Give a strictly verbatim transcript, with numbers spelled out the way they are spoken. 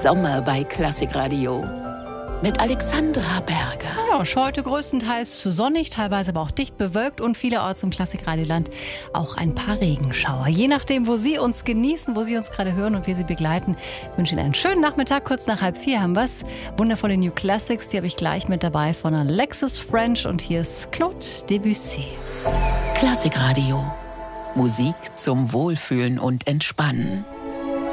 Sommer bei Klassikradio mit Alexandra Berger. Ja, heute größtenteils sonnig, teilweise aber auch dicht bewölkt und vielerorts im Klassikradioland auch ein paar Regenschauer. Je nachdem, wo Sie uns genießen, wo Sie uns gerade hören und wir Sie begleiten, wünsche Ihnen einen schönen Nachmittag. Kurz nach halb vier haben wir es. Wundervolle New Classics, die habe ich gleich mit dabei von Alexis French und hier ist Claude Debussy. Klassikradio. Musik zum Wohlfühlen und Entspannen.